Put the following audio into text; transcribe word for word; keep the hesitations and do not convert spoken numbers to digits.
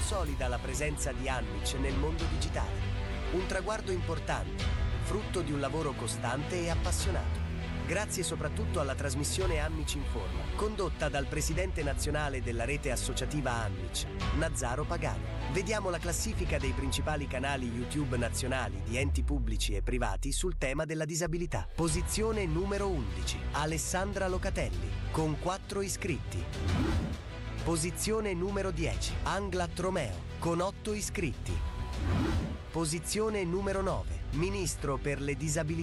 consolida la presenza di Anmic nel mondo digitale. Un traguardo importante, frutto di un lavoro costante e appassionato. Grazie soprattutto alla trasmissione Anmic Informa, condotta dal presidente nazionale della rete associativa Anmic, Nazzaro Pagano. Vediamo la classifica dei principali canali YouTube nazionali di enti pubblici e privati sul tema della disabilità. Posizione numero undici, Alessandra Locatelli, con quattro iscritti. Posizione numero dieci, Anglat Romeo, con otto iscritti. Posizione numero nove, Ministro per le disabilità